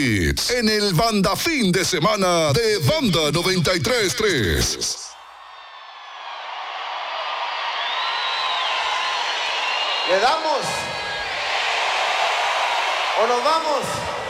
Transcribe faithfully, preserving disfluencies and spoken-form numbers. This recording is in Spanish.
en el Banda Fin de Semana de Banda noventa y tres punto tres. ¿Le damos? ¿O nos vamos?